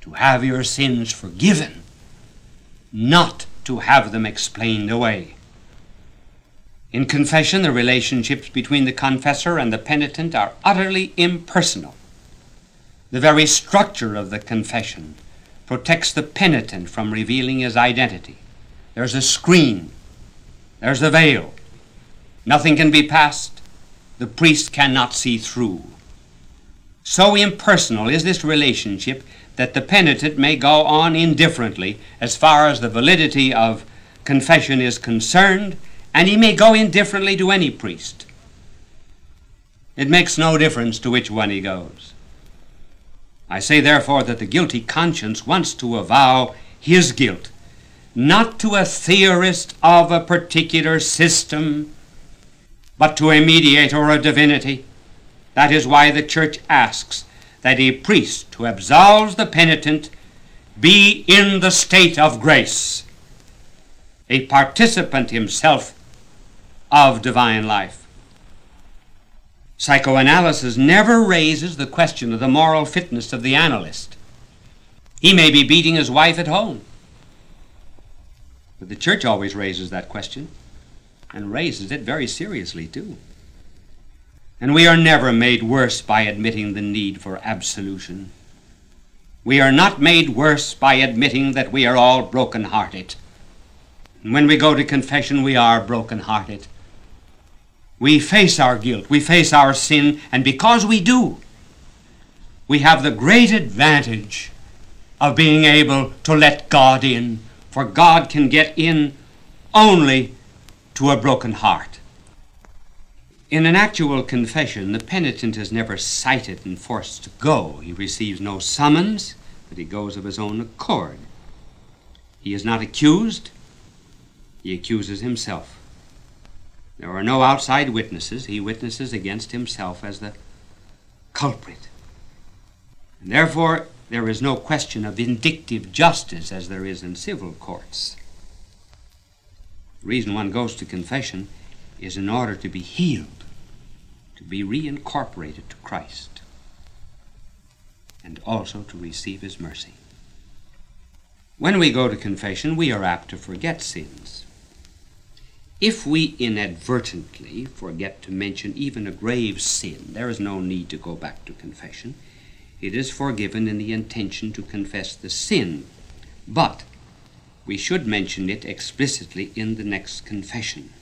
to have your sins forgiven, not to have them explained away. In confession, the relationships between the confessor and the penitent are utterly impersonal. The very structure of the confession protects the penitent from revealing his identity. There's a screen. There's a veil. Nothing can be passed. The priest cannot see through. So impersonal is this relationship that the penitent may go on indifferently as far as the validity of confession is concerned, and he may go indifferently to any priest. It makes no difference to which one he goes. I say, therefore, that the guilty conscience wants to avow his guilt, not to a theorist of a particular system, but to a mediator or a divinity. That is why the Church asks that a priest who absolves the penitent be in the state of grace, a participant himself of divine life. Psychoanalysis never raises the question of the moral fitness of the analyst. He may be beating his wife at home, but the Church always raises that question, and raises it very seriously too. And we are never made worse by admitting the need for absolution. We are not made worse by admitting that we are all broken-hearted. And when we go to confession, we are broken-hearted. We face our guilt, we face our sin, and because we do, we have the great advantage of being able to let God in, for God can get in only to a broken heart. In an actual confession, the penitent is never cited and forced to go. He receives no summons, but he goes of his own accord. He is not accused, he accuses himself. There are no outside witnesses. He witnesses against himself as the culprit. And therefore, there is no question of vindictive justice as there is in civil courts. The reason one goes to confession is in order to be healed, to be reincorporated to Christ, and also to receive his mercy. When we go to confession, we are apt to forget sins. If we inadvertently forget to mention even a grave sin, there is no need to go back to confession. It is forgiven in the intention to confess the sin, but we should mention it explicitly in the next confession.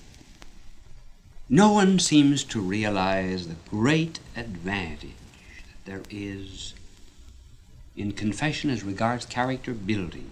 No one seems to realize the great advantage that there is in confession as regards character building.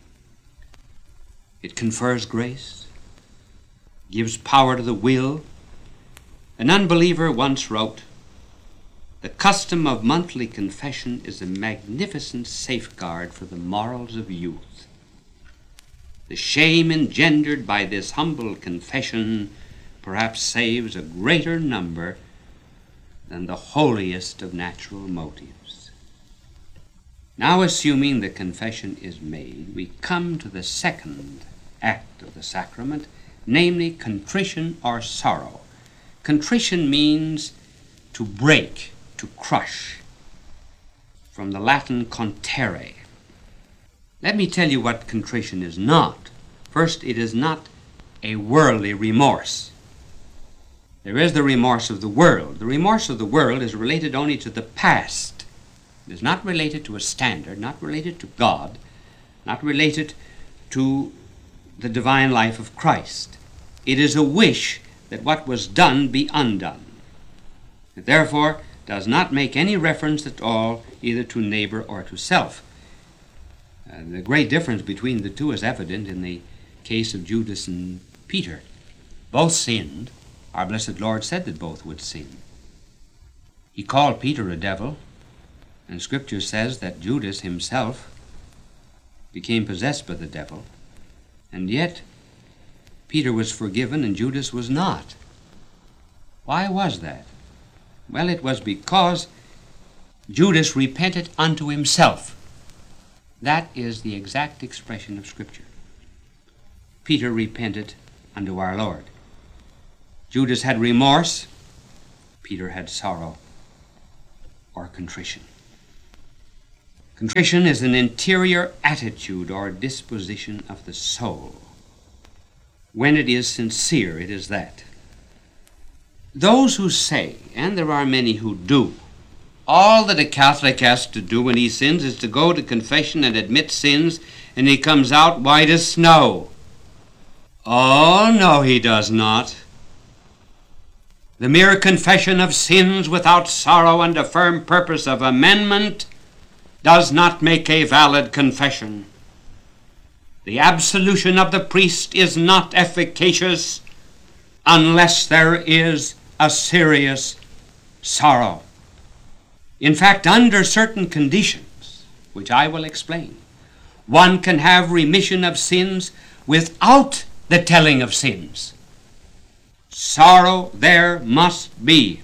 It confers grace, gives power to the will. An unbeliever once wrote, "The custom of monthly confession is a magnificent safeguard for the morals of youth. The shame engendered by this humble confession perhaps saves a greater number than the holiest of natural motives." Now, assuming the confession is made, we come to the second act of the sacrament, namely contrition or sorrow. Contrition means to break, to crush, from the Latin contere. Let me tell you what contrition is not. First, it is not a worldly remorse. There is the remorse of the world. The remorse of the world is related only to the past. It is not related to a standard, not related to God, not related to the divine life of Christ. It is a wish that what was done be undone. It therefore does not make any reference at all either to neighbor or to self. The great difference between the two is evident in the case of Judas and Peter. Both sinned. Our blessed Lord said that both would sin. He called Peter a devil, and Scripture says that Judas himself became possessed by the devil. And yet, Peter was forgiven and Judas was not. Why was that? Well, it was because Judas repented unto himself. That is the exact expression of Scripture. Peter repented unto our Lord. Judas had remorse. Peter had sorrow or contrition. Contrition is an interior attitude or disposition of the soul. When it is sincere, it is that. Those who say, and there are many who do, all that a Catholic has to do when he sins is to go to confession and admit sins, and he comes out white as snow. Oh, no, he does not. The mere confession of sins without sorrow and a firm purpose of amendment does not make a valid confession. The absolution of the priest is not efficacious unless there is a serious sorrow. In fact, under certain conditions, which I will explain, one can have remission of sins without the telling of sins. Sorrow there must be.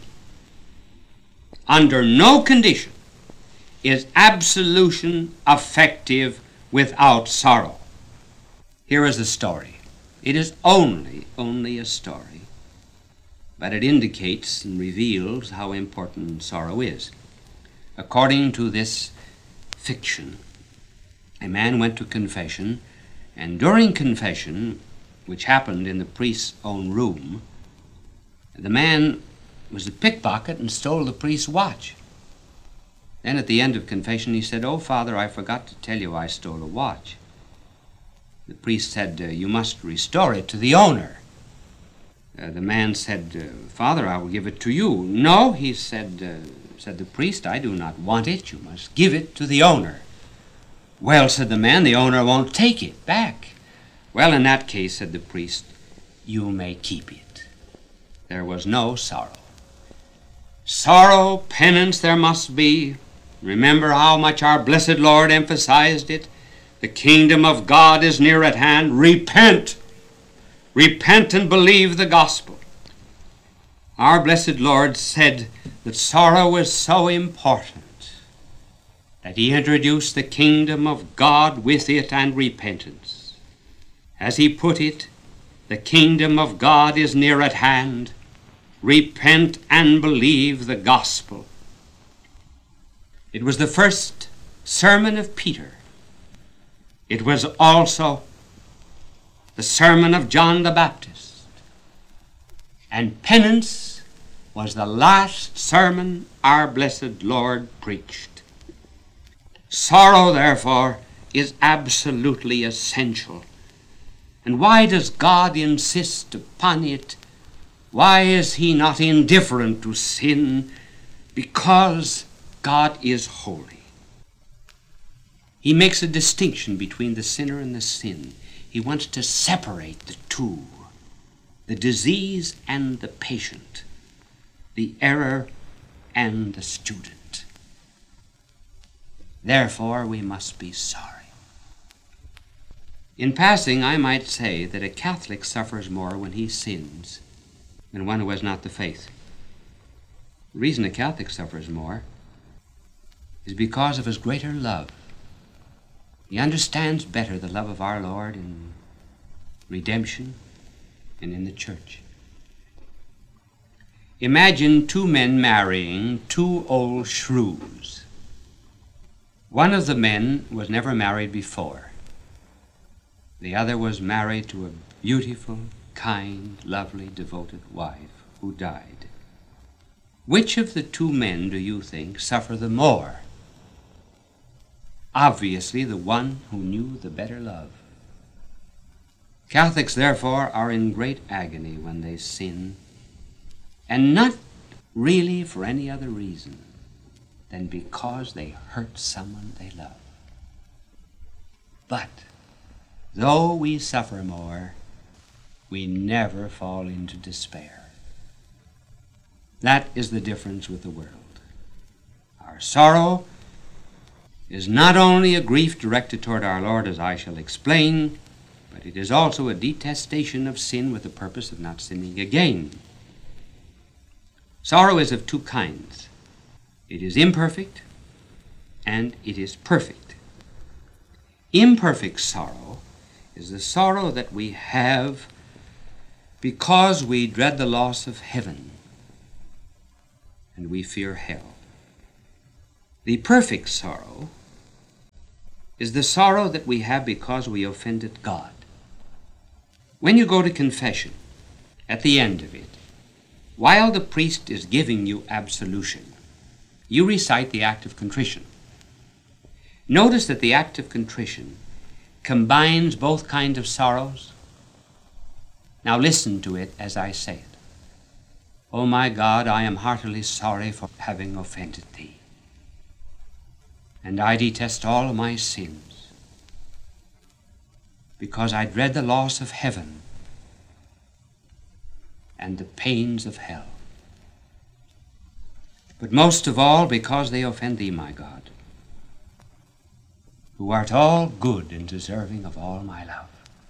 Under no condition is absolution effective without sorrow. Here is the story. It is only a story, but it indicates and reveals how important sorrow is. According to this fiction, a man went to confession, and during confession, which happened in the priest's own room, the man was a pickpocket and stole the priest's watch. Then at the end of confession he said, "Oh, Father, I forgot to tell you I stole a watch." The priest said, "You must restore it to the owner." The man said, "Father, I will give it to you." "No," he said the priest, "I do not want it. You must give it to the owner." "Well," said the man, "the owner won't take it back." "Well, in that case," said the priest, "you may keep it." There was no sorrow. Sorrow, penance there must be. Remember how much our blessed Lord emphasized it. The kingdom of God is near at hand. Repent. Repent and believe the gospel. Our blessed Lord said that sorrow is so important that he introduced the kingdom of God with it and repentance. As he put it, the kingdom of God is near at hand. Repent and believe the gospel. It was the first sermon of Peter. It was also the sermon of John the Baptist. And penance was the last sermon our blessed Lord preached. Sorrow, therefore, is absolutely essential. And why does God insist upon it? Why is he not indifferent to sin? Because God is holy. He makes a distinction between the sinner and the sin. He wants to separate the two, the disease and the patient, the error and the student. Therefore, we must be sorry. In passing, I might say that a Catholic suffers more when he sins than one who has not the faith. The reason a Catholic suffers more is because of his greater love. He understands better the love of our Lord in redemption and in the church. Imagine two men marrying two old shrews. One of the men was never married before. The other was married to a beautiful, kind, lovely, devoted wife who died. Which of the two men do you think suffer the more? Obviously, the one who knew the better love. Catholics, therefore, are in great agony when they sin, and not really for any other reason than because they hurt someone they love. But though we suffer more, we never fall into despair. That is the difference with the world. Our sorrow is not only a grief directed toward our Lord, as I shall explain, but it is also a detestation of sin with the purpose of not sinning again. Sorrow is of two kinds. It is imperfect and it is perfect. Imperfect sorrow is the sorrow that we have because we dread the loss of heaven and we fear hell. The perfect sorrow is the sorrow that we have because we offended God. When you go to confession, at the end of it, while the priest is giving you absolution, you recite the act of contrition. Notice that the act of contrition combines both kinds of sorrows. Now listen to it as I say it. O my God, I am heartily sorry for having offended thee, and I detest all my sins, because I dread the loss of heaven and the pains of hell, but most of all because they offend thee, my God, who art all good and deserving of all my love.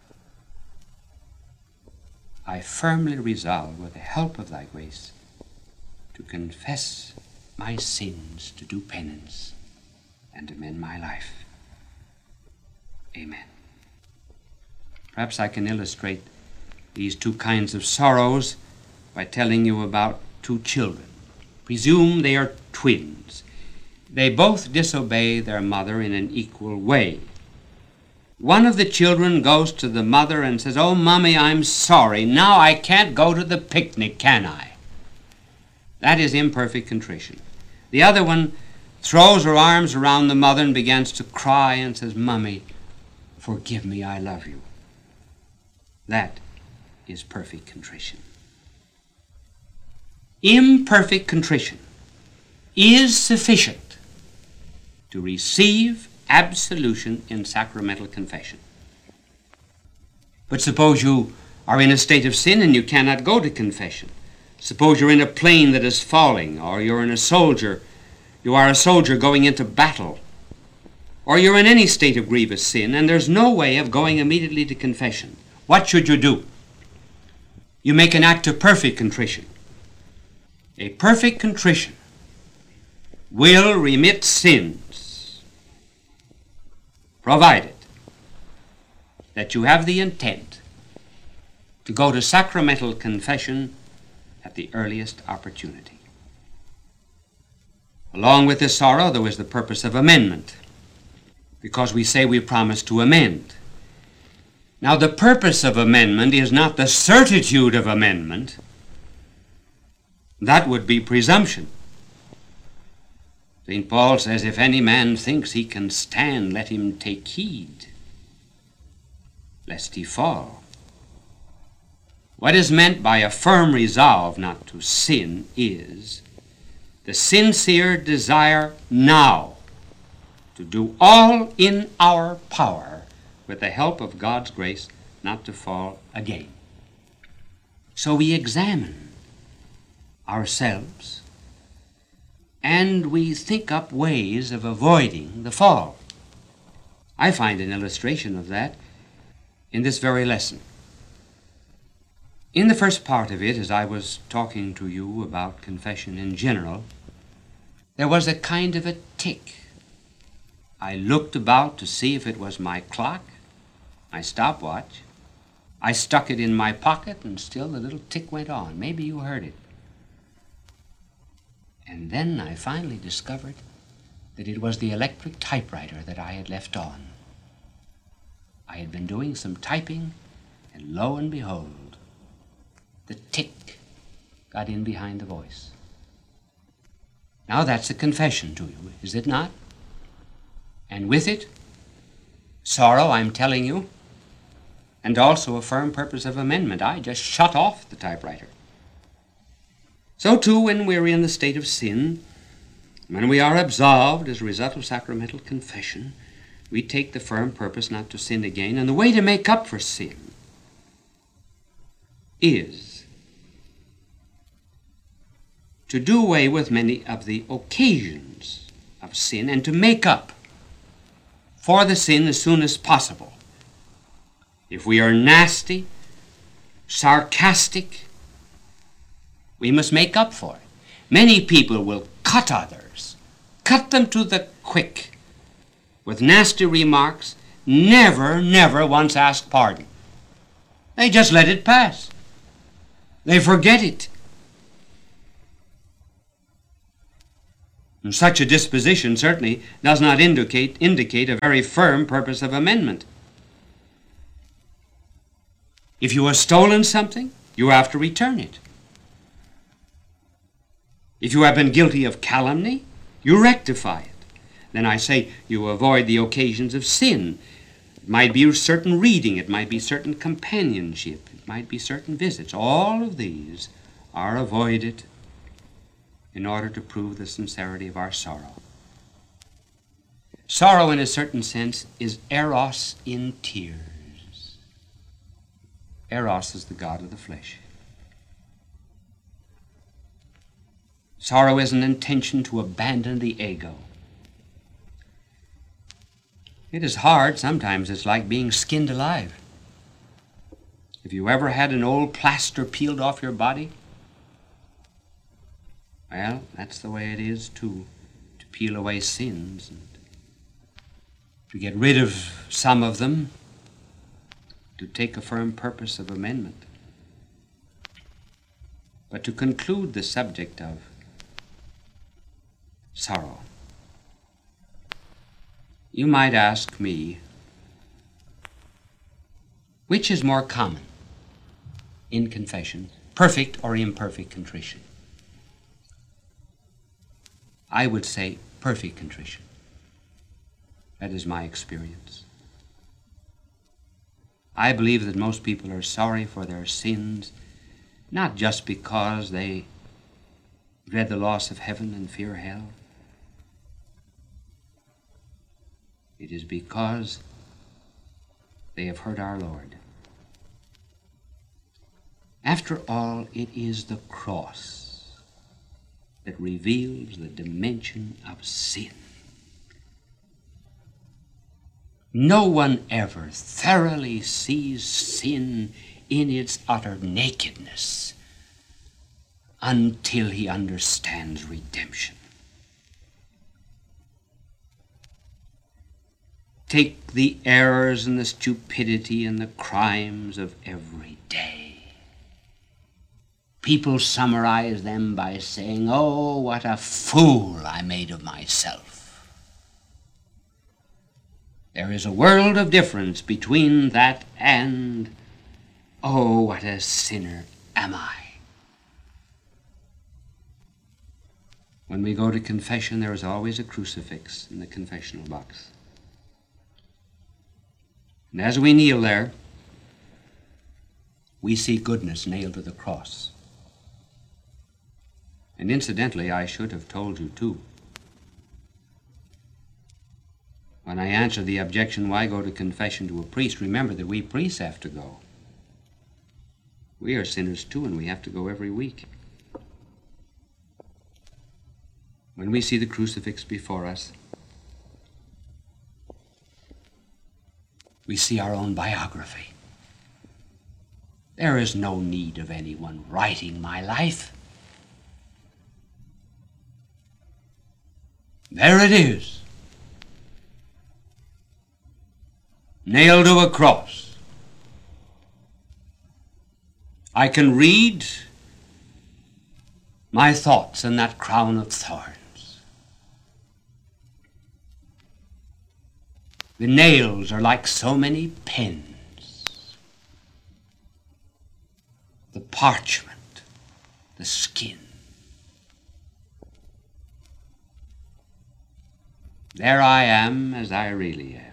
I firmly resolve, with the help of thy grace, to confess my sins, to do penance, and amend my life. Amen. Perhaps I can illustrate these two kinds of sorrows by telling you about two children. Presume they are twins. They both disobey their mother in an equal way. One of the children goes to the mother and says, "Oh, Mommy, I'm sorry. Now I can't go to the picnic, can I?" That is imperfect contrition. The other one throws her arms around the mother and begins to cry and says, "Mommy, forgive me, I love you." That is perfect contrition. Imperfect contrition is sufficient to receive absolution in sacramental confession. But suppose you are in a state of sin and you cannot go to confession. Suppose you're in a plane that is falling, or you are a soldier going into battle, or you're in any state of grievous sin, and there's no way of going immediately to confession. What should you do? You make an act of perfect contrition. A perfect contrition will remit sins, provided that you have the intent to go to sacramental confession at the earliest opportunity. Along with this sorrow, there was the purpose of amendment, because we say we promise to amend. Now, the purpose of amendment is not the certitude of amendment. That would be presumption. St. Paul says, "If any man thinks he can stand, let him take heed, lest he fall." What is meant by a firm resolve not to sin is the sincere desire now to do all in our power, with the help of God's grace, not to fall again. So we examine ourselves and we think up ways of avoiding the fall. I find an illustration of that in this very lesson. In the first part of it, as I was talking to you about confession in general, there was a kind of a tick. I looked about to see if it was my clock, my stopwatch. I stuck it in my pocket, and still the little tick went on. Maybe you heard it. And then I finally discovered that it was the electric typewriter that I had left on. I had been doing some typing, and lo and behold, the tick got in behind the voice. Now that's a confession to you, is it not? And with it, sorrow, I'm telling you, and also a firm purpose of amendment. I just shut off the typewriter. So too, when we're in the state of sin, when we are absolved as a result of sacramental confession, we take the firm purpose not to sin again. And the way to make up for sin is to do away with many of the occasions of sin and to make up for the sin as soon as possible. If we are nasty, sarcastic, we must make up for it. Many people will cut others, cut them to the quick, with nasty remarks, never once ask pardon. They just let it pass. They forget it. And such a disposition certainly does not indicate a very firm purpose of amendment. If you have stolen something, you have to return it. If you have been guilty of calumny, you rectify it. Then I say you avoid the occasions of sin. It might be certain reading, it might be certain companionship, it might be certain visits. All of these are avoided in order to prove the sincerity of our sorrow. Sorrow, in a certain sense, is eros in tears. Eros is the god of the flesh. Sorrow is an intention to abandon the ego. It is hard. Sometimes it's like being skinned alive. Have you ever had an old plaster peeled off your body? Well, that's the way it is, too, to peel away sins and to get rid of some of them, to take a firm purpose of amendment. But to conclude the subject of sorrow, you might ask me, which is more common in confession, perfect or imperfect contrition? I would say perfect contrition. That is my experience. I believe that most people are sorry for their sins, not just because they dread the loss of heaven and fear hell. It is because they have hurt our Lord. After all, it is the cross that reveals the dimension of sin. No one ever thoroughly sees sin in its utter nakedness until he understands redemption. Take the errors and the stupidity and the crimes of every day. People summarize them by saying, "Oh, what a fool I made of myself." There is a world of difference between that and, "Oh, what a sinner am I." When we go to confession, there is always a crucifix in the confessional box. And as we kneel there, we see goodness nailed to the cross. And incidentally, I should have told you too. When I answer the objection, why go to confession to a priest, remember that we priests have to go. We are sinners too, and we have to go every week. When we see the crucifix before us, we see our own biography. There is no need of anyone writing my life. There it is, nailed to a cross. I can read my thoughts in that crown of thorns. The nails are like so many pens. The parchment, the skin. There I am as I really am.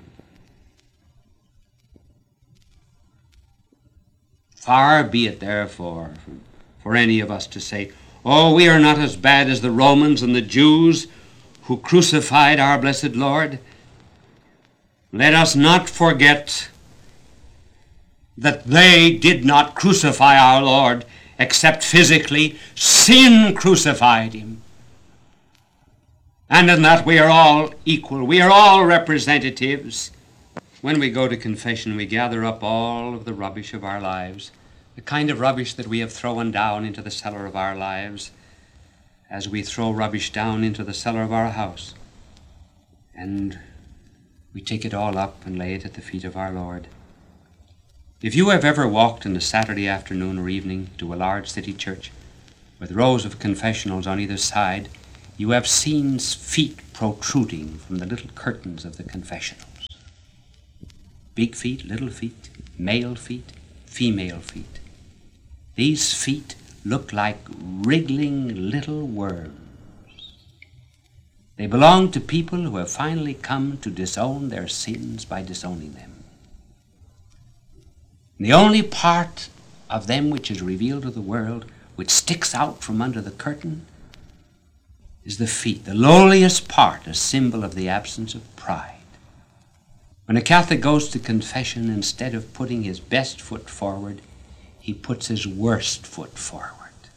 Far be it, therefore, for any of us to say, "Oh, we are not as bad as the Romans and the Jews who crucified our blessed Lord." Let us not forget that they did not crucify our Lord except physically. Sin crucified him. And in that we are all equal. We are all representatives. When we go to confession, we gather up all of the rubbish of our lives, the kind of rubbish that we have thrown down into the cellar of our lives, as we throw rubbish down into the cellar of our house. And we take it all up and lay it at the feet of our Lord. If you have ever walked on a Saturday afternoon or evening to a large city church with rows of confessionals on either side, you have seen feet protruding from the little curtains of the confessionals. Big feet, little feet, male feet, female feet. These feet look like wriggling little worms. They belong to people who have finally come to disown their sins by disowning them. And the only part of them which is revealed to the world, which sticks out from under the curtain, is the feet, the lowliest part, a symbol of the absence of pride. When a Catholic goes to confession, instead of putting his best foot forward, he puts his worst foot forward.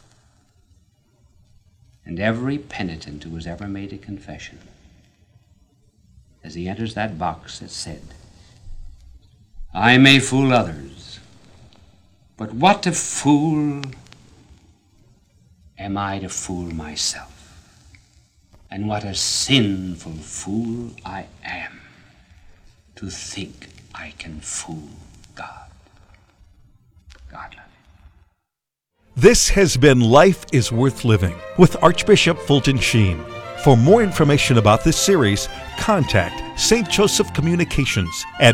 And every penitent who has ever made a confession, as he enters that box, has said, I may fool others, but what a fool am I to fool myself? And what a sinful fool I am to think I can fool God. God love you. This has been Life is Worth Living with Archbishop Fulton Sheen. For more information about this series, contact St. Joseph Communications at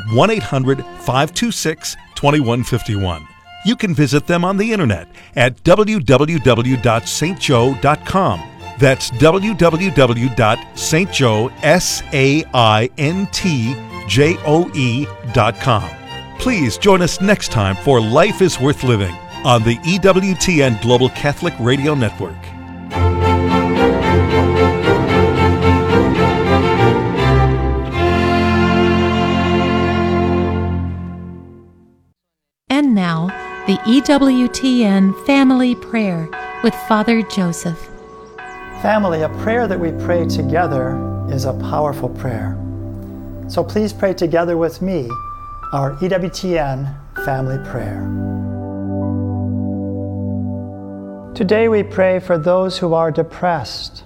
1-800-526-2151. You can visit them on the internet at www.stjoe.com. That's www.stjoe.com. Please join us next time for Life is Worth Living on the EWTN Global Catholic Radio Network. And now, the EWTN Family Prayer with Father Joseph. Family, a prayer that we pray together is a powerful prayer. So please pray together with me our EWTN Family Prayer. Today we pray for those who are depressed.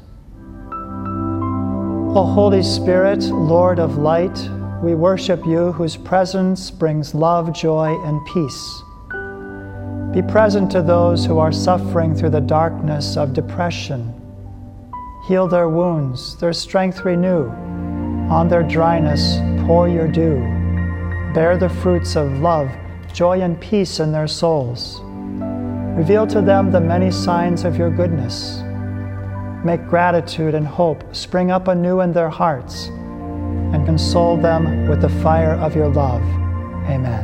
O Holy Spirit, Lord of light, we worship you whose presence brings love, joy, and peace. Be present to those who are suffering through the darkness of depression. Heal their wounds, their strength renew. On their dryness pour your dew. Bear the fruits of love, joy, and peace in their souls. Reveal to them the many signs of your goodness. Make gratitude and hope spring up anew in their hearts, and console them with the fire of your love. Amen.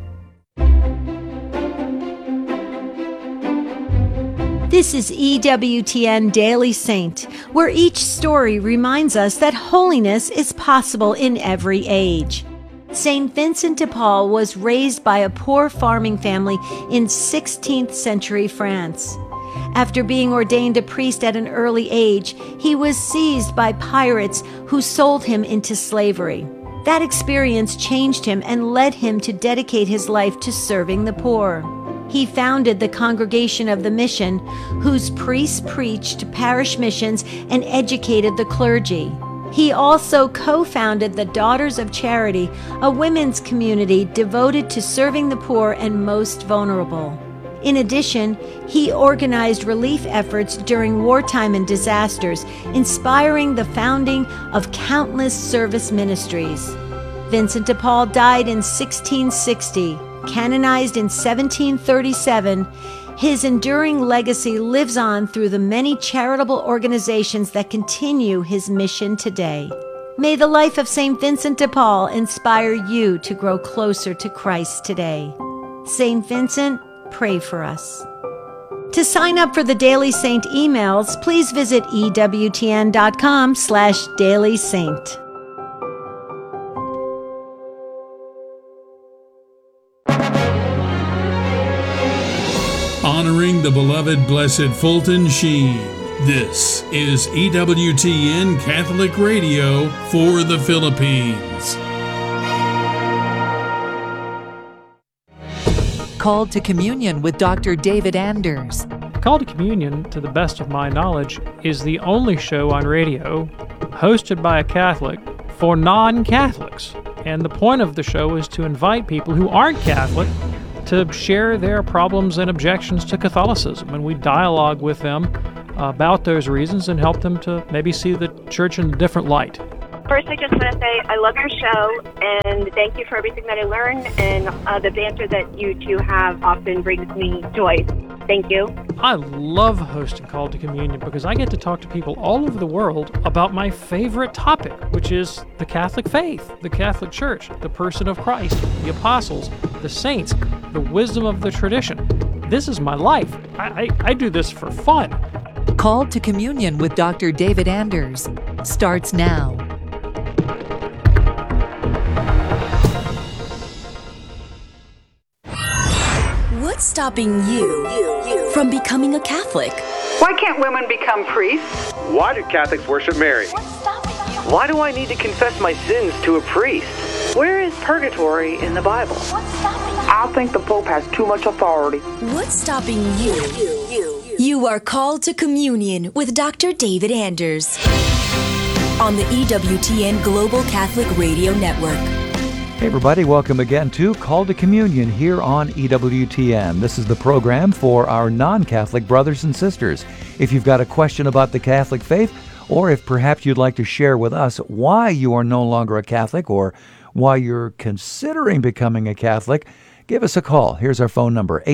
This is EWTN Daily Saint, where each story reminds us that holiness is possible in every age. Saint Vincent de Paul was raised by a poor farming family in 16th century France. After being ordained a priest at an early age, he was seized by pirates who sold him into slavery. That experience changed him and led him to dedicate his life to serving the poor. He founded the Congregation of the Mission, whose priests preached parish missions and educated the clergy. He also co-founded the Daughters of Charity, a women's community devoted to serving the poor and most vulnerable. In addition, he organized relief efforts during wartime and disasters, inspiring the founding of countless service ministries. Vincent de Paul died in 1660. Canonized in 1737, his enduring legacy lives on through the many charitable organizations that continue his mission today. May the life of St. Vincent de Paul inspire you to grow closer to Christ today. St. Vincent, pray for us. To sign up for the Daily Saint emails, please visit EWTN.com/dailysaint. Honoring the beloved Blessed Fulton Sheen. This is EWTN Catholic Radio for the Philippines. Called to Communion with Dr. David Anders. Call to Communion, to the best of my knowledge, is the only show on radio hosted by a Catholic for non-Catholics. And the point of the show is to invite people who aren't Catholic to share their problems and objections to Catholicism, and we dialogue with them about those reasons and help them to maybe see the church in a different light. First, I just want to say I love your show, and thank you for everything that I learned, and the banter that you two have often brings me joy. Thank you. I love hosting Call to Communion because I get to talk to people all over the world about my favorite topic, which is the Catholic faith, the Catholic Church, the person of Christ, the apostles, the saints, the wisdom of the tradition. This is my life. I do this for fun. Call to Communion with Dr. David Anders starts now. What's stopping you from becoming a Catholic? Why can't women become priests? Why do Catholics worship Mary? What's stopping you? Why do I need to confess my sins to a priest? Where is purgatory in the Bible? What's stopping you? I think the Pope has too much authority. What's stopping you? You are called to communion with Dr. David Anders on the EWTN Global Catholic Radio Network. Hey everybody, welcome again to Call to Communion here on EWTN. This is the program for our non-Catholic brothers and sisters. If you've got a question about the Catholic faith, or if perhaps you'd like to share with us why you are no longer a Catholic or why you're considering becoming a Catholic, give us a call. Here's our phone number,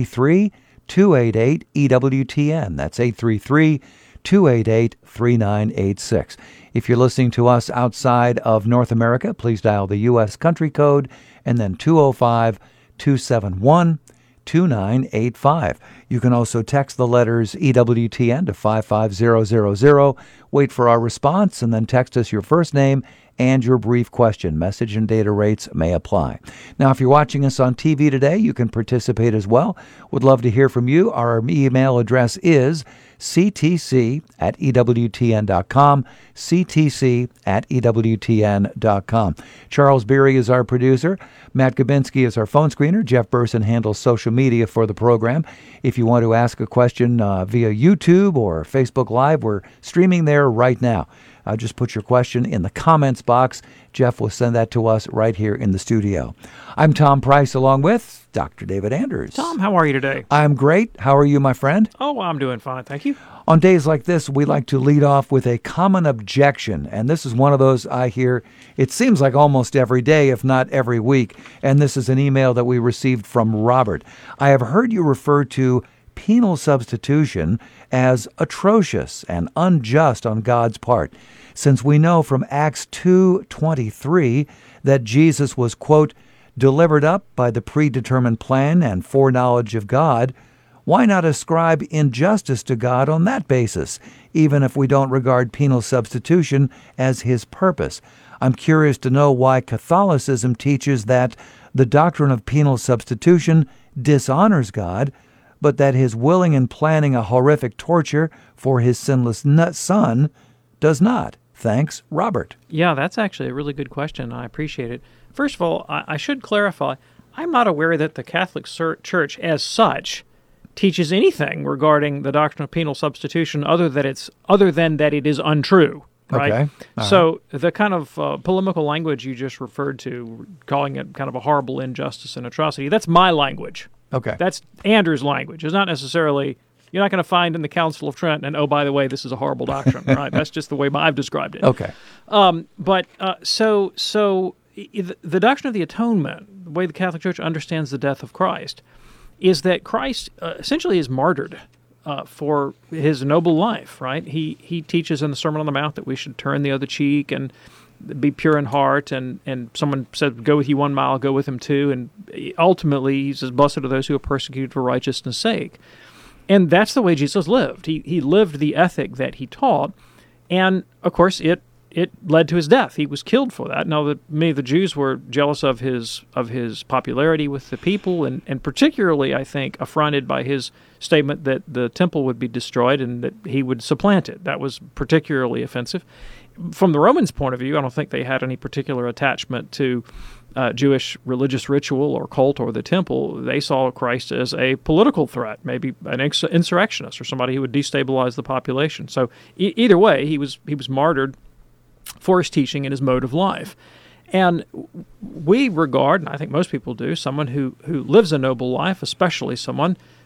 833-288-EWTN. That's 833-288-3986. If you're listening to us outside of North America, please dial the U.S. country code and then 205-271-2985. You can also text the letters EWTN to 55000. Wait for our response and then text us your first name and your brief question. Message and data rates may apply. Now, if you're watching us on TV today, you can participate as well. Would love to hear from you. Our email address is ctc@ewtn.com, ctc@ewtn.com. Charles Beery is our producer. Matt Gabinski is our phone screener. Jeff Burson handles social media for the program. If you want to ask a question via YouTube or Facebook Live, we're streaming there right now. Just put your question in the comments box. Jeff will send that to us right here in the studio. I'm Tom Price along with Dr. David Anders. Tom, how are you today? I'm great. How are you, my friend? Oh, I'm doing fine, thank you. On days like this, we like to lead off with a common objection, and this is one of those I hear, it seems like almost every day, if not every week, and this is an email that we received from Robert. I have heard you refer to penal substitution as atrocious and unjust on God's part, since we know from Acts 2:23 that Jesus was, quote, delivered up by the predetermined plan and foreknowledge of God. Why not ascribe injustice to God on that basis, even if we don't regard penal substitution as his purpose? I'm curious to know why Catholicism teaches that the doctrine of penal substitution dishonors God, but that his willing and planning a horrific torture for his sinless Son does not. Thanks, Robert. Yeah, that's actually a really good question. I appreciate it. First of all, I should clarify, I'm not aware that the Catholic Church as such teaches anything regarding the doctrine of penal substitution other than that it is untrue. Right? Okay. So the kind of polemical language you just referred to, calling it kind of a horrible injustice and atrocity, that's my language. Okay. That's Anders' language. It's not necessarily, you're not going to find in the Council of Trent, and oh, by the way, this is a horrible doctrine, right? That's just the way I've described it. Okay. So the doctrine of the atonement, the way the Catholic Church understands the death of Christ, is that Christ essentially is martyred for his noble life, right? He teaches in the Sermon on the Mount that we should turn the other cheek and be pure in heart, and someone said, go with you 1 mile, go with him 2, and ultimately he says, blessed are those who are persecuted for righteousness' sake. And that's the way Jesus lived. He lived the ethic that he taught, and of course it led to his death. He was killed for that. Now, many of the Jews were jealous of his popularity with the people, and particularly, I think, affronted by his statement that the temple would be destroyed and that he would supplant it. That was particularly offensive. From the Romans' point of view, I don't think they had any particular attachment to Jewish religious ritual or cult or the temple. They saw Christ as a political threat, maybe an insurrectionist or somebody who would destabilize the population. So either way, he was martyred for his teaching and his mode of life. And we regard, and I think most people do, someone who lives a noble life, especially someone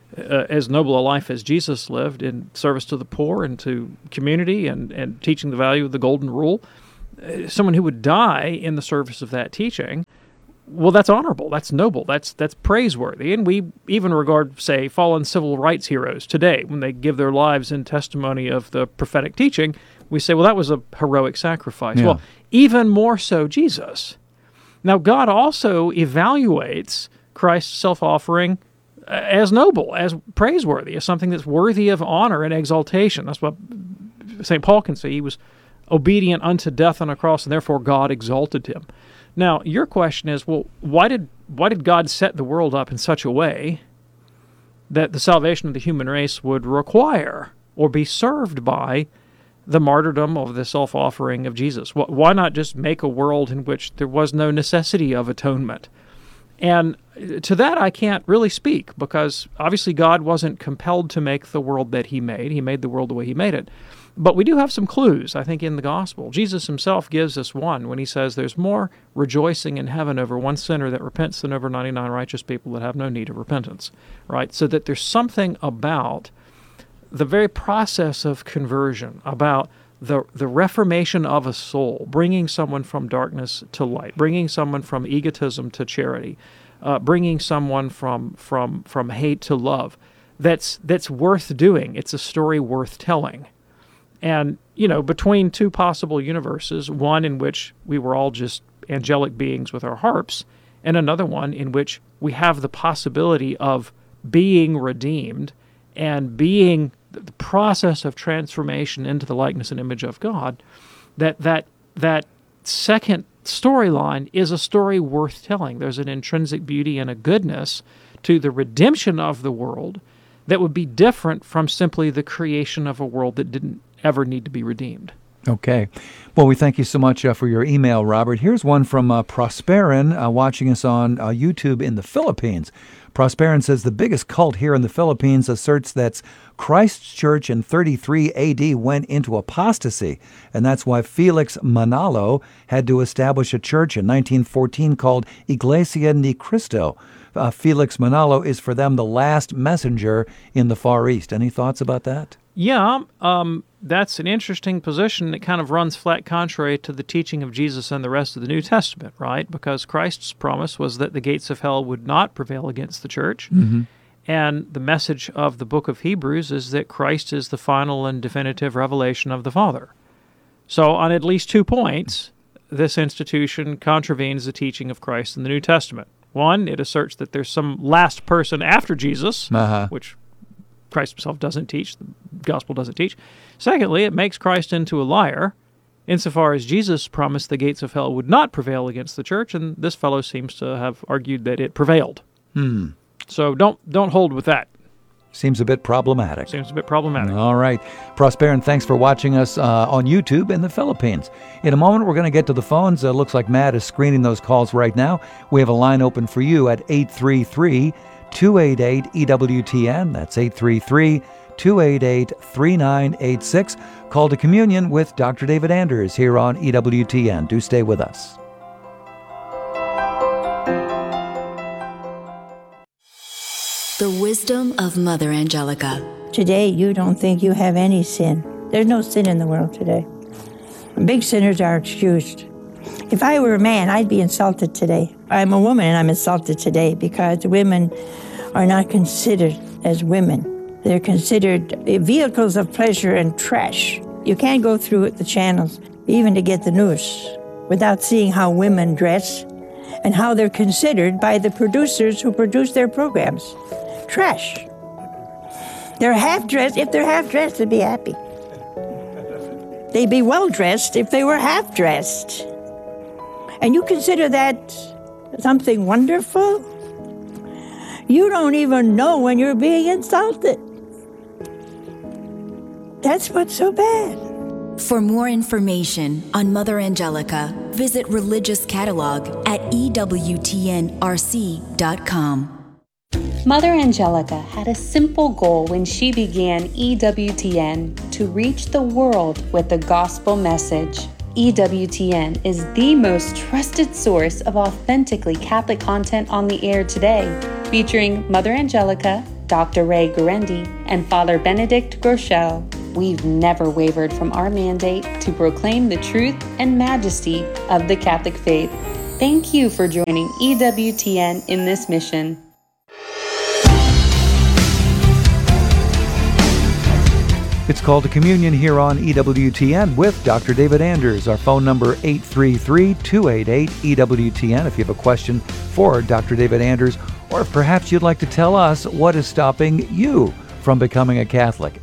as noble a life as Jesus lived in service to the poor and to community and teaching the value of the golden rule, someone who would die in the service of that teaching, well, that's honorable, that's noble, that's praiseworthy. And we even regard, say, fallen civil rights heroes today, when they give their lives in testimony of the prophetic teaching, we say, well, that was a heroic sacrifice. Yeah. Well, even more so Jesus. Now, God also evaluates Christ's self-offering as noble, as praiseworthy, as something that's worthy of honor and exaltation. That's what St. Paul can say. He was obedient unto death on a cross, and therefore God exalted him. Now, your question is, well, why did God set the world up in such a way that the salvation of the human race would require or be served by the martyrdom of the self-offering of Jesus? Why not just make a world in which there was no necessity of atonement? And to that I can't really speak, because obviously God wasn't compelled to make the world that he made. He made the world the way he made it. But we do have some clues, I think, in the gospel. Jesus himself gives us one when he says there's more rejoicing in heaven over one sinner that repents than over 99 righteous people that have no need of repentance, right? So that there's something about the very process of conversion, about the reformation of a soul, bringing someone from darkness to light, bringing someone from egotism to charity, bringing someone from hate to love, that's worth doing. It's a story worth telling. And, between two possible universes, one in which we were all just angelic beings with our harps, and another one in which we have the possibility of being redeemed and being the process of transformation into the likeness and image of God, that second storyline is a story worth telling. There's an intrinsic beauty and a goodness to the redemption of the world that would be different from simply the creation of a world that didn't ever need to be redeemed. Okay. Well, we thank you so much for your email, Robert. Here's one from Prosperin watching us on YouTube in the Philippines. Prosperin says the biggest cult here in the Philippines asserts that Christ's church in 33 AD went into apostasy, and that's why Felix Manalo had to establish a church in 1914 called Iglesia ni Cristo. Felix Manalo is for them the last messenger in the Far East. Any thoughts about that? Yeah, that's an interesting position. It kind of runs flat contrary to the teaching of Jesus and the rest of the New Testament, right? Because Christ's promise was that the gates of hell would not prevail against the church. Mm-hmm. And the message of the book of Hebrews is that Christ is the final and definitive revelation of the Father. So on at least 2 points, this institution contravenes the teaching of Christ in the New Testament. One, it asserts that there's some last person after Jesus, which Christ himself doesn't teach, the gospel doesn't teach. Secondly, it makes Christ into a liar, insofar as Jesus promised the gates of hell would not prevail against the church, and this fellow seems to have argued that it prevailed. So don't hold with that. Seems a bit problematic. All right. Prosperin, thanks for watching us on YouTube in the Philippines. In a moment, we're going to get to the phones. Looks like Matt is screening those calls right now. We have a line open for you at 833-288-EWTN. That's 833-288-3986. Call to Communion with Dr. David Anders here on EWTN. Do stay with us. The wisdom of Mother Angelica. Today, you don't think you have any sin. There's no sin in the world today. Big sinners are excused. If I were a man, I'd be insulted today. I'm a woman and I'm insulted today because women are not considered as women. They're considered vehicles of pleasure and trash. You can't go through the channels, even to get the news, without seeing how women dress and how they're considered by the producers who produce their programs. Trash. They're half-dressed. If they're half-dressed, they'd be happy. They'd be well-dressed if they were half-dressed. And you consider that something wonderful? You don't even know when you're being insulted. That's what's so bad. For more information on Mother Angelica, visit Religious Catalog at EWTNRC.com. Mother Angelica had a simple goal when she began EWTN: to reach the world with the gospel message. EWTN is the most trusted source of authentically Catholic content on the air today, featuring Mother Angelica, Dr. Ray Gurendi, and Father Benedict Groeschel. We've never wavered from our mandate to proclaim the truth and majesty of the Catholic faith. Thank you for joining EWTN in this mission. It's Called to Communion here on EWTN with Dr. David Anders. Our phone number 833-288-EWTN if you have a question for Dr. David Anders, or if perhaps you'd like to tell us what is stopping you from becoming a Catholic.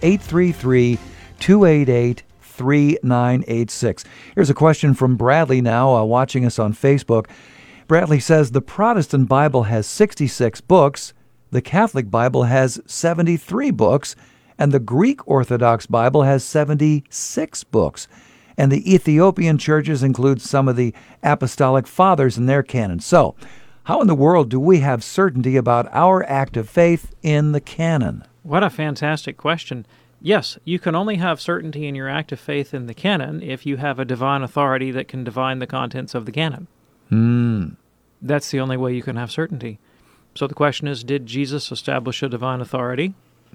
833-288-3986. Here's a question from Bradley now, watching us on Facebook. Bradley says, the Protestant Bible has 66 books, the Catholic Bible has 73 books, and the Greek Orthodox Bible has 76 books. And the Ethiopian churches include some of the Apostolic Fathers in their canon. So, how in the world do we have certainty about our act of faith in the canon? What a fantastic question. Yes, you can only have certainty in your act of faith in the canon if you have a divine authority that can divine the contents of the canon. That's the only way you can have certainty. So the question is, did Jesus establish a divine authority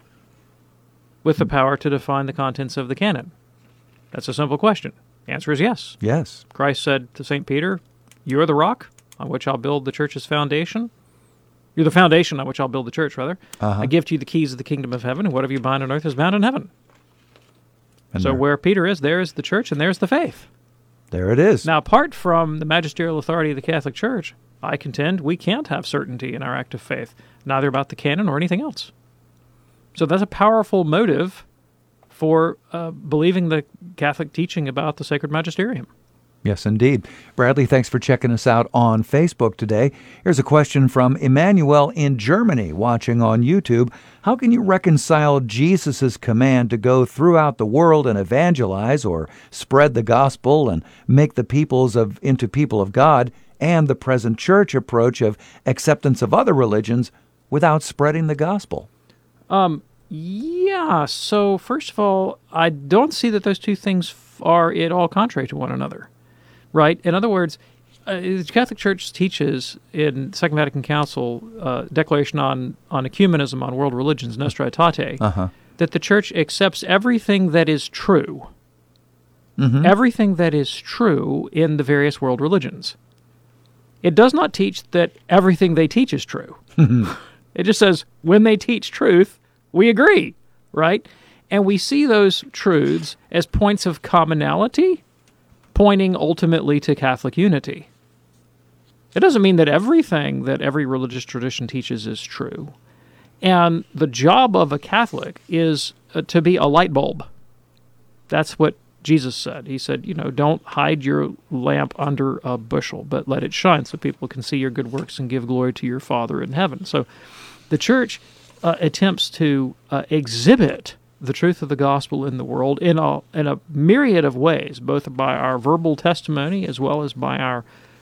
with the power to define the contents of the canon? That's a simple question. The answer is yes. Yes. Christ said to St. Peter, "You are the rock on which I'll build the church's foundation." You're the foundation on which I'll build the church, rather. I give to you the keys of the kingdom of heaven, and whatever you bind on earth is bound in heaven. And so where Peter is, there is the church, and there's the faith. There it is. Now, apart from the magisterial authority of the Catholic Church, I contend we can't have certainty in our act of faith, neither about the canon or anything else. So that's a powerful motive for believing the Catholic teaching about the sacred magisterium. Yes, indeed. Bradley, thanks for checking us out on Facebook today. Here's a question from Emmanuel in Germany, watching on YouTube. How can you reconcile Jesus' command to go throughout the world and evangelize or spread the gospel and make the peoples into people of God, and the present church approach of acceptance of other religions without spreading the gospel? Yeah, so first of all, I don't see that those two things are at all contrary to one another, right? In other words, the Catholic Church teaches in Second Vatican Council, Declaration on Ecumenism, on World Religions, Nostra Aetate, that the Church accepts everything that is true, everything that is true in the various world religions. It does not teach that everything they teach is true. It just says, when they teach truth, we agree, right? And we see those truths as points of commonality, pointing ultimately to Catholic unity. It doesn't mean that everything that every religious tradition teaches is true. And the job of a Catholic is to be a light bulb. That's what Jesus said. He said, don't hide your lamp under a bushel, but let it shine so people can see your good works and give glory to your Father in heaven. So the Church attempts to exhibit the truth of the gospel in the world in a myriad of ways, both by our verbal testimony as well as by our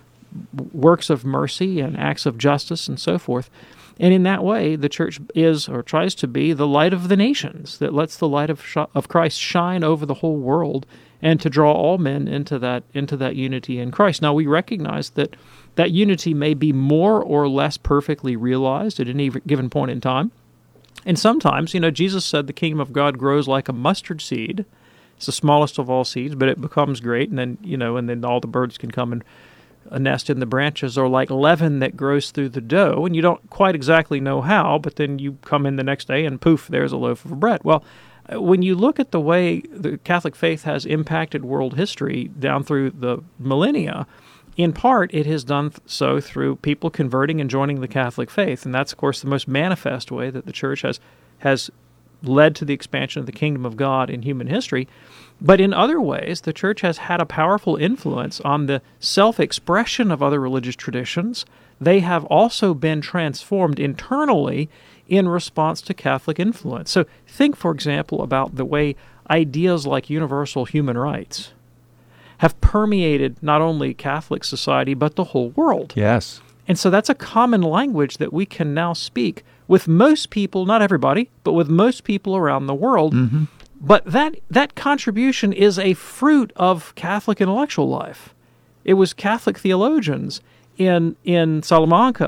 works of mercy and acts of justice and so forth. And in that way, the Church is, or tries to be, the light of the nations that lets the light of Christ shine over the whole world and to draw all men into that unity in Christ. Now, we recognize that unity may be more or less perfectly realized at any given point in time. And sometimes, Jesus said the kingdom of God grows like a mustard seed. It's the smallest of all seeds, but it becomes great, and then, and then all the birds can come and nest in the branches, or like leaven that grows through the dough, and you don't quite exactly know how, but then you come in the next day and poof, there's a loaf of bread. Well, when you look at the way the Catholic faith has impacted world history down through the millennia, in part, it has done so through people converting and joining the Catholic faith, and that's, of course, the most manifest way that the Church has led to the expansion of the kingdom of God in human history. But in other ways, the Church has had a powerful influence on the self-expression of other religious traditions. They have also been transformed internally in response to Catholic influence. So think, for example, about the way ideas like universal human rights have permeated not only Catholic society, but the whole world. Yes. And so that's a common language that we can now speak with most people, not everybody, but with most people around the world. But that contribution is a fruit of Catholic intellectual life. It was Catholic theologians in Salamanca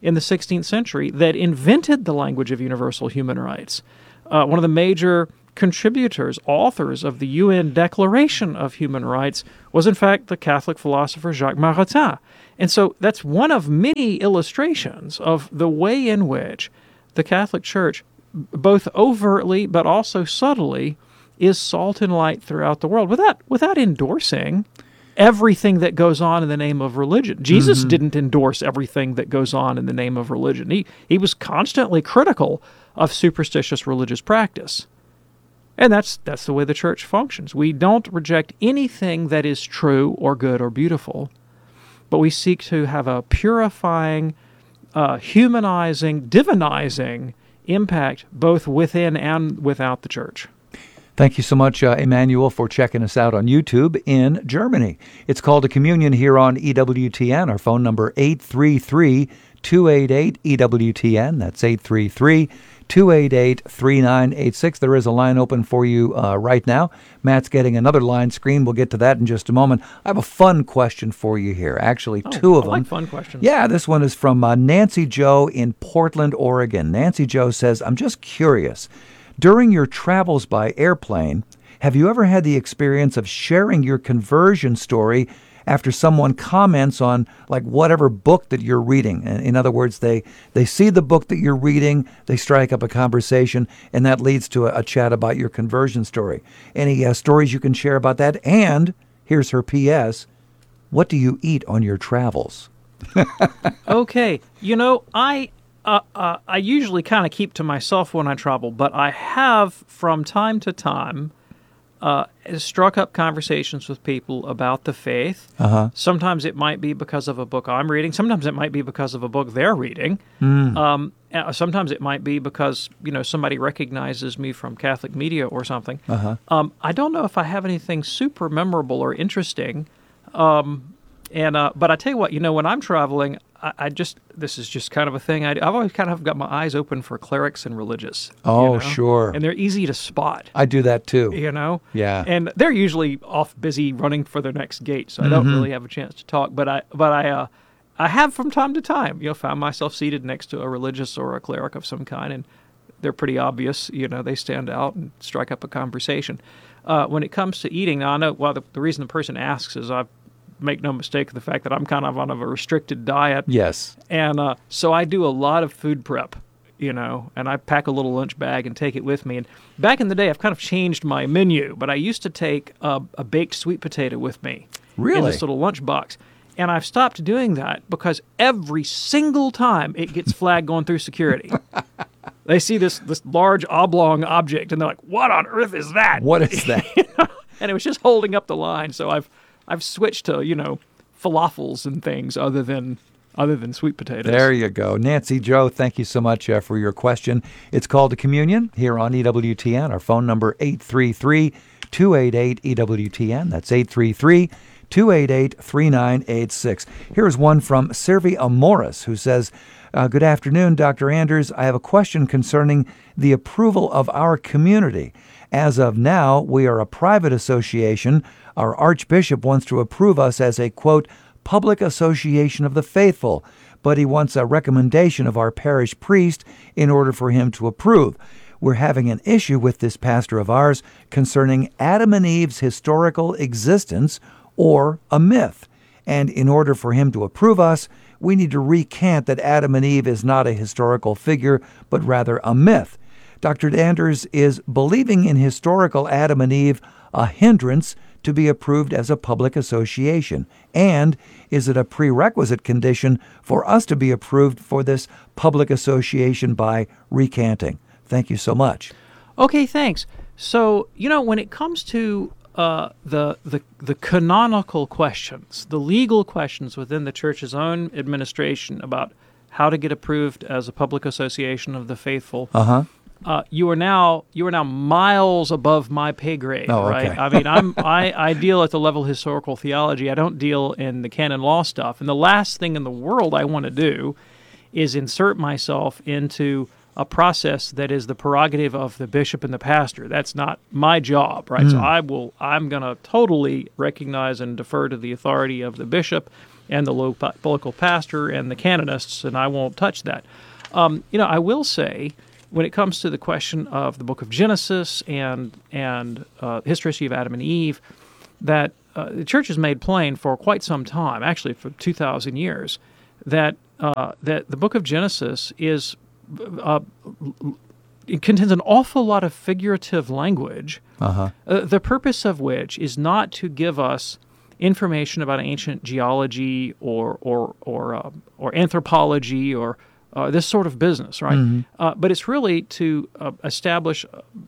in the 16th century that invented the language of universal human rights. One of the major contributors, authors of the UN Declaration of Human Rights was, in fact, the Catholic philosopher Jacques Maritain. And so that's one of many illustrations of the way in which the Catholic Church, both overtly but also subtly, is salt and light throughout the world without endorsing everything that goes on in the name of religion. Jesus didn't endorse everything that goes on in the name of religion. He was constantly critical of superstitious religious practice. And that's the way the church functions. We don't reject anything that is true or good or beautiful, but we seek to have a purifying, humanizing, divinizing impact both within and without the church. Thank you so much, Emmanuel, for checking us out on YouTube in Germany. It's called a communion here on EWTN. Our phone number 833-288-EWTN. That's 833-288-3986. There is a line open for you right now. Matt's getting another line screen. We'll get to that in just a moment. I have a fun question for you here. Actually, two of them. I like fun questions. Yeah, this one is from Nancy Joe in Portland, Oregon. Nancy Joe says, I'm just curious. During your travels by airplane, have you ever had the experience of sharing your conversion story after someone comments on like whatever book that you're reading? In other words, they see the book that you're reading, they strike up a conversation, and that leads to a chat about your conversion story. Any stories you can share about that? And here's her P.S. What do you eat on your travels? Okay. You know, I usually kind of keep to myself when I travel, but I have from time to time struck up conversations with people about the faith. Sometimes it might be because of a book I'm reading. Sometimes it might be because of a book they're reading. Sometimes it might be because, somebody recognizes me from Catholic media or something. I don't know if I have anything super memorable or interesting. But I tell you what, when I'm traveling, this is just kind of a thing. I've always kind of got my eyes open for clerics and religious. Oh, sure. And they're easy to spot. I do that too. Yeah. And they're usually off busy running for their next gate, so I don't really have a chance to talk. But I have from time to time, found myself seated next to a religious or a cleric of some kind, and they're pretty obvious. They stand out and strike up a conversation. When it comes to eating, now I know. Well, the reason the person asks is make no mistake of the fact that I'm kind of on a restricted diet. Yes. And so I do a lot of food prep, and I pack a little lunch bag and take it with me. And back in the day, I've kind of changed my menu, but I used to take a baked sweet potato with me. Really? In this little lunch box. And I've stopped doing that because every single time it gets flagged going through security. They see this large oblong object, and they're like, what on earth is that? What is that? And it was just holding up the line, so I've switched to, falafels and things other than sweet potatoes. There you go. Nancy Joe, thank you so much for your question. It's called a communion here on EWTN. Our phone number 833-288-EWTN. That's 833-288-3986. Here's one from Servi Amoris, who says, good afternoon, Dr. Anders. I have a question concerning the approval of our community. As of now, we are a private association. Our Archbishop wants to approve us as a, quote, public association of the faithful, but he wants a recommendation of our parish priest in order for him to approve. We're having an issue with this pastor of ours concerning Adam and Eve's historical existence or a myth. And in order for him to approve us, we need to recant that Adam and Eve is not a historical figure, but rather a myth. Dr. Anders, is believing in historical Adam and Eve a hindrance to be approved as a public association? And is it a prerequisite condition for us to be approved for this public association by recanting? Thank you so much. Okay, thanks. So, when it comes to the canonical questions, the legal questions within the church's own administration about how to get approved as a public association of the faithful, you are now miles above my pay grade, right? Okay. I mean, I deal at the level of historical theology. I don't deal in the canon law stuff. And the last thing in the world I want to do is insert myself into a process that is the prerogative of the bishop and the pastor. That's not my job, right? So I'm going to totally recognize and defer to the authority of the bishop and the local pastor and the canonists, and I won't touch that. I will say, when it comes to the question of the book of Genesis and history of Adam and Eve, that the church has made plain for quite some time, actually for 2,000 years, that the book of Genesis is it contains an awful lot of figurative language, the purpose of which is not to give us information about ancient geology or anthropology or this sort of business, right? Mm-hmm. But it's really to establish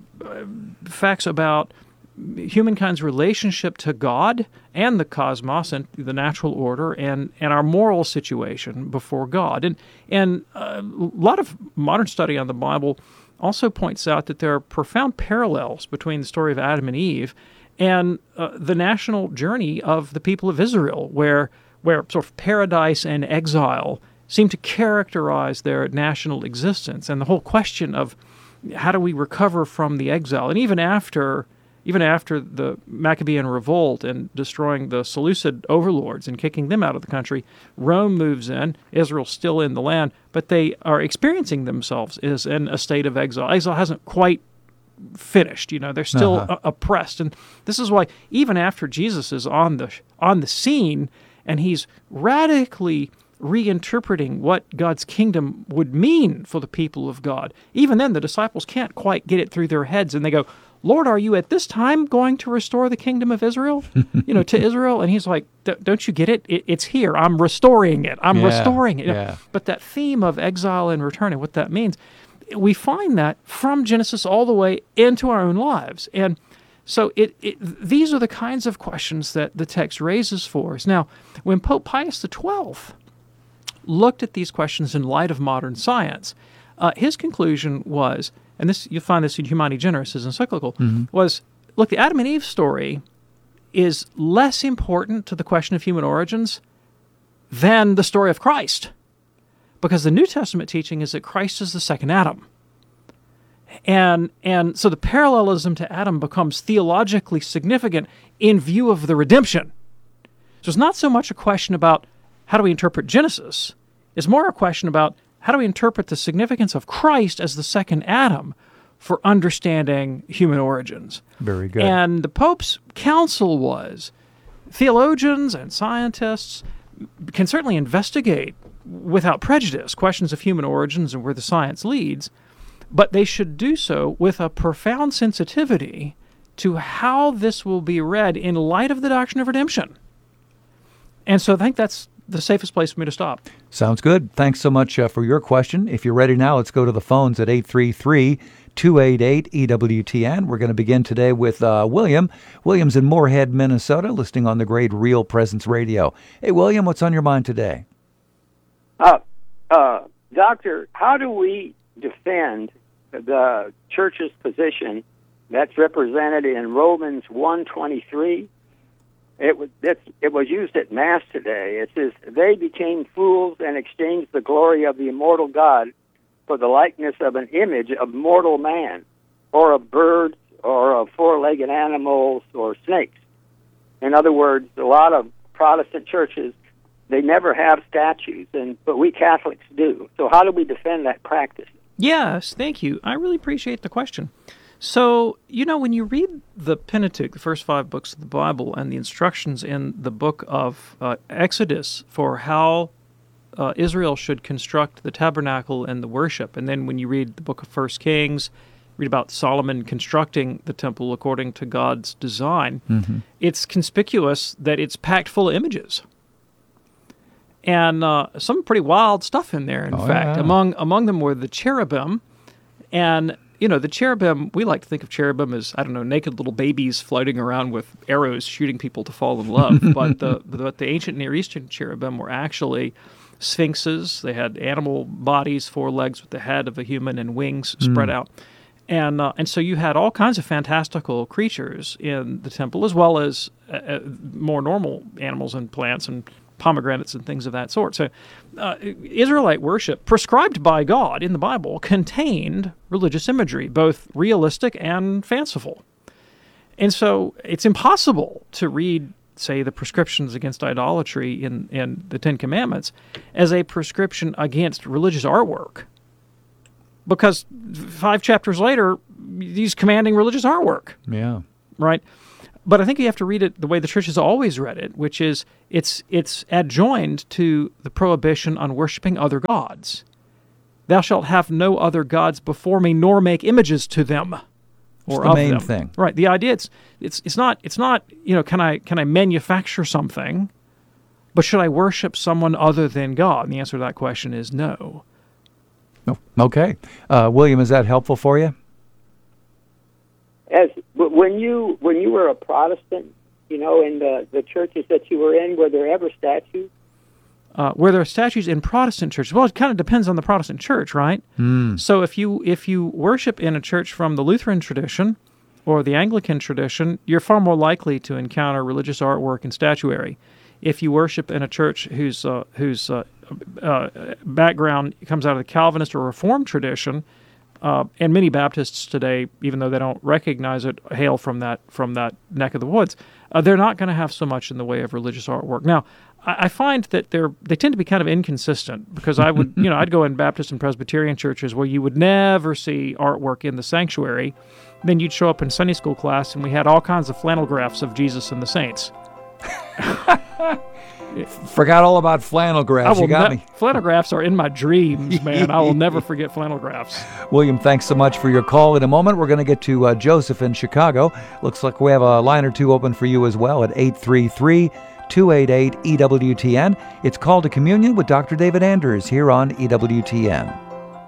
facts about humankind's relationship to God and the cosmos and the natural order and our moral situation before God. And a lot of modern study on the Bible also points out that there are profound parallels between the story of Adam and Eve and the national journey of the people of Israel, where sort of paradise and exile seem to characterize their national existence, and the whole question of how do we recover from the exile. And even after the Maccabean revolt and destroying the Seleucid overlords and kicking them out of the country, Rome moves in, Israel's still in the land, but they are experiencing themselves as in a state of exile. Exile hasn't quite finished, they're still oppressed. And this is why even after Jesus is on the scene and he's radically reinterpreting what God's kingdom would mean for the people of God, even then the disciples can't quite get it through their heads, and they go, Lord, are you at this time going to restore the kingdom of Israel, to Israel? And he's like, don't you get it? It's here. I'm restoring it. I'm restoring it. Yeah. But that theme of exile and return and what that means, we find that from Genesis all the way into our own lives. And so these are the kinds of questions that the text raises for us. Now, when Pope Pius XII looked at these questions in light of modern science, his conclusion was, and this you'll find this in Humani Generis, his encyclical, was, look, the Adam and Eve story is less important to the question of human origins than the story of Christ, because the New Testament teaching is that Christ is the second Adam. And so the parallelism to Adam becomes theologically significant in view of the redemption. So it's not so much a question about how do we interpret Genesis, it's more a question about how do we interpret the significance of Christ as the second Adam for understanding human origins. Very good. And the Pope's counsel was, theologians and scientists can certainly investigate without prejudice questions of human origins and where the science leads, but they should do so with a profound sensitivity to how this will be read in light of the doctrine of redemption. And so I think that's the safest place for me to stop. Sounds good. Thanks so much for your question. If you're ready now, let's go to the phones at 833-288-EWTN. We're going to begin today with William. William's in Moorhead, Minnesota, listening on the great Real Presence Radio. Hey, William, what's on your mind today? Doctor, how do we defend the church's position that's represented in Romans 1:23? It was used at Mass today. It says, they became fools and exchanged the glory of the immortal God for the likeness of an image of mortal man, or of birds, or of four-legged animals, or snakes. In other words, a lot of Protestant churches, they never have statues, but we Catholics do. So how do we defend that practice? Yes, thank you. I really appreciate the question. So, when you read the Pentateuch, the first 5 books of the Bible, and the instructions in the book of Exodus for how Israel should construct the tabernacle and the worship, and then when you read the book of 1 Kings, read about Solomon constructing the temple according to God's design, it's conspicuous that it's packed full of images. And some pretty wild stuff in there, in fact. Yeah. Among them were the cherubim, and the cherubim, we like to think of cherubim as, naked little babies floating around with arrows shooting people to fall in love. But the ancient Near Eastern cherubim were actually sphinxes. They had animal bodies, 4 legs with the head of a human and wings spread out. And so you had all kinds of fantastical creatures in the temple, as well as more normal animals and plants and pomegranates and things of that sort. So Israelite worship, prescribed by God in the Bible, contained religious imagery, both realistic and fanciful. And so it's impossible to read say, the prescriptions against idolatry in the Ten Commandments as a prescription against religious artwork. Because 5 chapters later, he's commanding religious artwork. Yeah. Right? But I think you have to read it the way the church has always read it, which is it's adjoined to the prohibition on worshiping other gods. Thou shalt have no other gods before me, nor make images to them. It's or the of main them. thing. Right. The idea it's not can I manufacture something, but should I worship someone other than God? And the answer to that question is no. Oh, okay. William, is that helpful for you? When you were a Protestant, in the churches that you were in, were there ever statues? Were there statues in Protestant churches? Well, it kind of depends on the Protestant church, right? So if you worship in a church from the Lutheran tradition or the Anglican tradition, you're far more likely to encounter religious artwork and statuary. If you worship in a church whose background comes out of the Calvinist or Reformed tradition, and many Baptists today, even though they don't recognize it, hail from that neck of the woods, they're not going to have so much in the way of religious artwork. Now, I find that they tend to be kind of inconsistent, because I would, I'd go in Baptist and Presbyterian churches where you would never see artwork in the sanctuary. Then you'd show up in Sunday school class and we had all kinds of flannel graphs of Jesus and the saints. Forgot all about flannel graphs. You got me. Flannel graphs are in my dreams, man. I will never forget flannel graphs. William, thanks so much for your call. In a moment, we're going to get to Joseph in Chicago. Looks like we have a line or two open for you as well at 833-288-EWTN. It's Call to Communion with Dr. David Anders here on EWTN.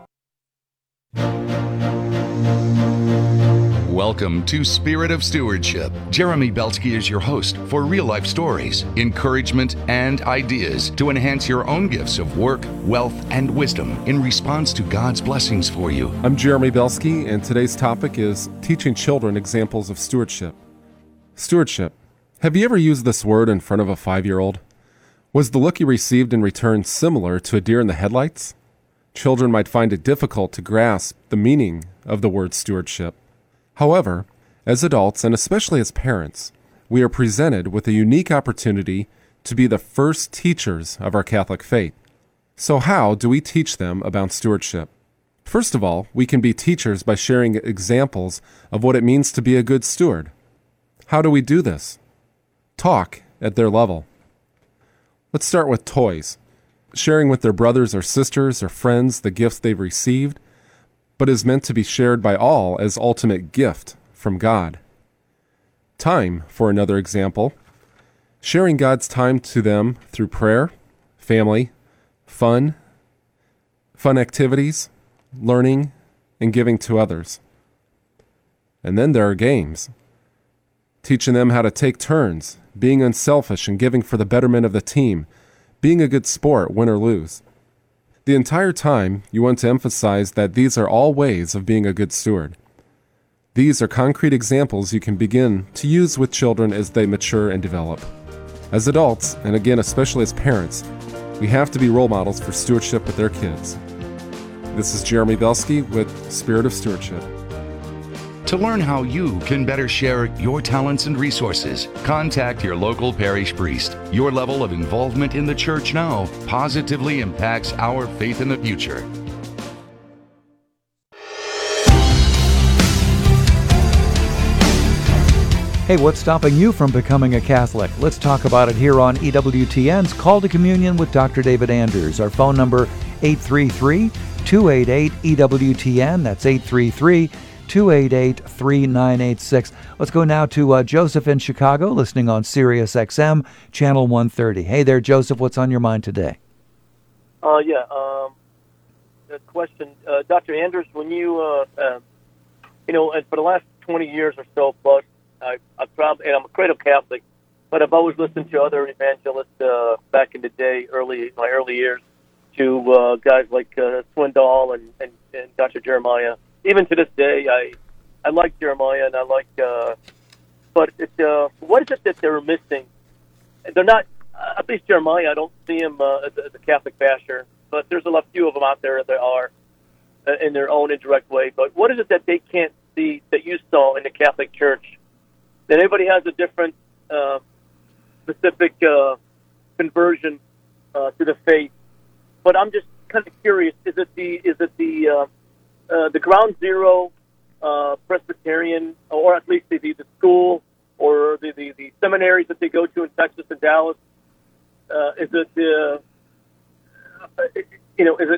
Welcome to Spirit of Stewardship. Jeremy Belsky is your host for real-life stories, encouragement, and ideas to enhance your own gifts of work, wealth, and wisdom in response to God's blessings for you. I'm Jeremy Belsky, and today's topic is teaching children examples of stewardship. Stewardship. Have you ever used this word in front of a 5-year-old? Was the look you received in return similar to a deer in the headlights? Children might find it difficult to grasp the meaning of the word stewardship. However, as adults, and especially as parents, we are presented with a unique opportunity to be the first teachers of our Catholic faith. So how do we teach them about stewardship? First of all, we can be teachers by sharing examples of what it means to be a good steward. How do we do this? Talk at their level. Let's start with toys. Sharing with their brothers or sisters or friends the gifts they've received, but is meant to be shared by all as ultimate gift from God. Time, for another example. Sharing God's time to them through prayer, family, fun activities, learning, and giving to others. And then there are games. Teaching them how to take turns, being unselfish and giving for the betterment of the team, being a good sport, win or lose. The entire time, you want to emphasize that these are all ways of being a good steward. These are concrete examples you can begin to use with children as they mature and develop. As adults, and again especially as parents, we have to be role models for stewardship with their kids. This is Jeremy Belsky with Spirit of Stewardship. To learn how you can better share your talents and resources, contact your local parish priest. Your level of involvement in the church now positively impacts our faith in the future. Hey, what's stopping you from becoming a Catholic? Let's talk about it here on EWTN's Call to Communion with Dr. David Anders. Our phone number, 833-288-EWTN. That's 833-288-3986. Let's go now to Joseph in Chicago, listening on Sirius XM, Channel 130. Hey there, Joseph. What's on your mind today? The question, Dr. Anders, when you, and for the last 20 years or so plus, I'm a cradle Catholic, but I've always listened to other evangelists back in the day, my early years, to guys like Swindoll and Dr. Jeremiah. Even to this day, I like Jeremiah, and I like, but what is it that they're missing? They're not, at least Jeremiah, I don't see him as a Catholic basher, but there's a few of them out there that are in their own indirect way. But what is it that they can't see that you saw in the Catholic Church? That everybody has a different specific conversion to the faith. But I'm just kind of curious: is it the Ground Zero Presbyterian, or at least the school, or the seminaries that they go to in Texas and Dallas? Is it